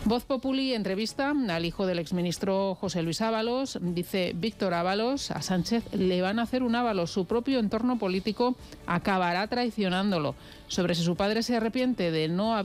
Voz Populi entrevista al hijo del exministro José Luis Ábalos. Dice Víctor Ábalos: a Sánchez le van a hacer un Ábalos, su propio entorno político acabará traicionándolo. Sobre si su padre se arrepiente de no haber